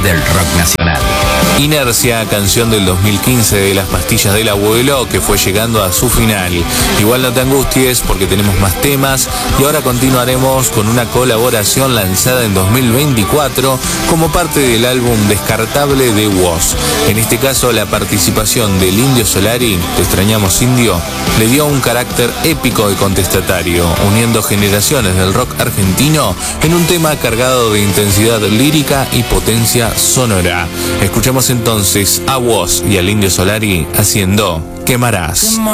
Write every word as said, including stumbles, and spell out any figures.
del rock nacional. Inercia, canción del dos mil quince de Las Pastillas del Abuelo, que fue llegando a su final. Igual no te angusties porque tenemos más temas y ahora continuaremos con una colaboración lanzada en dos mil veinticuatro como parte del álbum Descartable de Woz. En este caso la participación del Indio Solari, te extrañamos Indio, le dio un carácter épico y contestatario, uniendo generaciones del rock argentino en un tema cargado de intensidad lírica y potencia sonora. Escuchamos entonces a Woz y al Indio Solari haciendo Quemarás.